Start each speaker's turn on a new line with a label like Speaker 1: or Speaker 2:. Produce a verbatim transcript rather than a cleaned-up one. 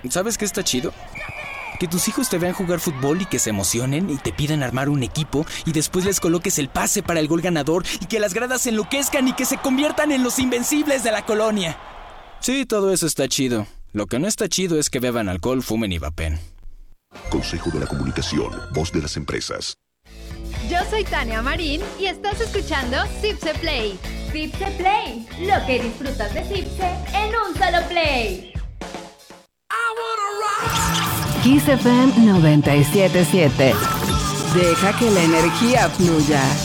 Speaker 1: ¿Sabes qué está chido? Que tus hijos te vean jugar fútbol y que se emocionen y te pidan armar un equipo y después les coloques el pase para el gol ganador y que las gradas se enloquezcan y que se conviertan en los invencibles de la colonia. Sí, todo eso está chido. Lo que no está chido es que beban alcohol, fumen y vapen.
Speaker 2: Consejo de la Comunicación, voz de las empresas.
Speaker 3: Yo soy Tania Marín y estás escuchando Zipse Play.
Speaker 4: Zipse Play, lo que disfrutas de Zipse en un solo play.
Speaker 5: Kiss F M noventa y siete punto siete. Deja que la energía fluya.